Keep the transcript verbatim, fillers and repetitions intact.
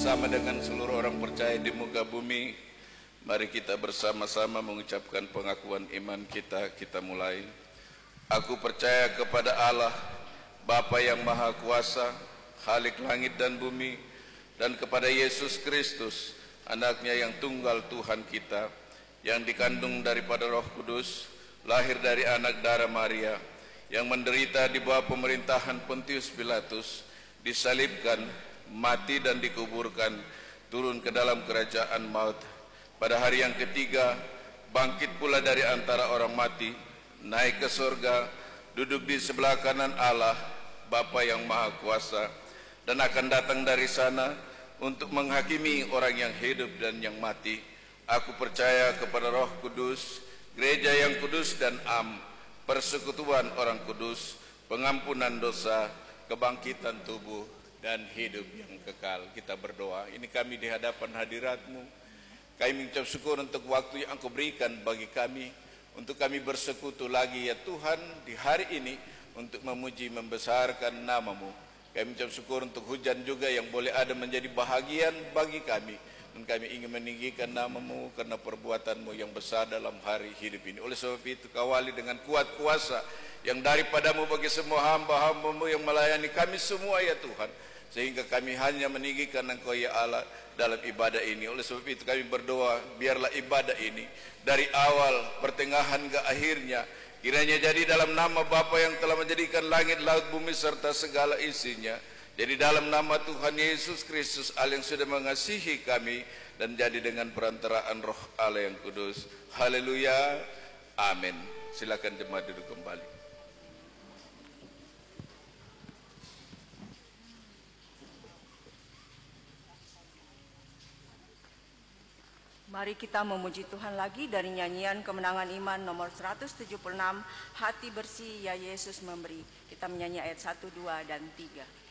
bersama dengan seluruh orang percaya di muka bumi, mari kita bersama-sama mengucapkan pengakuan iman kita. Kita mulai. Aku percaya kepada Allah, Bapa yang Maha Kuasa, Khalik langit dan bumi, dan kepada Yesus Kristus, anaknya yang tunggal Tuhan kita, yang dikandung daripada Roh Kudus, lahir dari anak darah Maria, yang menderita di bawah pemerintahan Pontius Pilatus, disalibkan, mati dan dikuburkan, turun ke dalam kerajaan maut. Pada hari yang ketiga, bangkit pula dari antara orang mati, naik ke surga, duduk di sebelah kanan Allah, Bapa yang Maha Kuasa, dan akan datang dari sana untuk menghakimi orang yang hidup dan yang mati. Aku percaya kepada Roh Kudus, gereja yang kudus dan am, persekutuan orang kudus, pengampunan dosa, kebangkitan tubuh, dan hidup yang kekal. Kita berdoa. Ini kami di hadapan hadirat-Mu. Kami mengucap syukur untuk waktu yang Engkau berikan bagi kami, untuk kami bersekutu lagi ya Tuhan di hari ini, untuk memuji membesarkan nama-Mu. Kami mengucap syukur untuk hujan juga yang boleh ada menjadi bahagian bagi kami, dan kami ingin meninggikan nama-Mu karena perbuatan-Mu yang besar dalam hari hidup ini. Oleh sebab itu, kawali dengan kuat kuasa yang daripada-Mu bagi semua hamba-hamba-Mu yang melayani kami semua ya Tuhan, sehingga kami hanya meninggikan Engkau ya Allah dalam ibadah ini. Oleh sebab itu kami berdoa, biarlah ibadah ini dari awal, pertengahan ke akhirnya, kiranya jadi dalam nama Bapa yang telah menjadikan langit, laut, bumi serta segala isinya. Jadi dalam nama Tuhan Yesus Kristus Allah yang sudah mengasihi kami, dan jadi dengan perantaraan Roh Allah yang kudus. Haleluya. Amin. Silakan jemaat duduk kembali. Mari kita memuji Tuhan lagi dari nyanyian Kemenangan Iman nomor seratus tujuh puluh enam, Hati Bersih Ya Yesus Memberi. Kita menyanyi ayat satu, dua, dan tiga.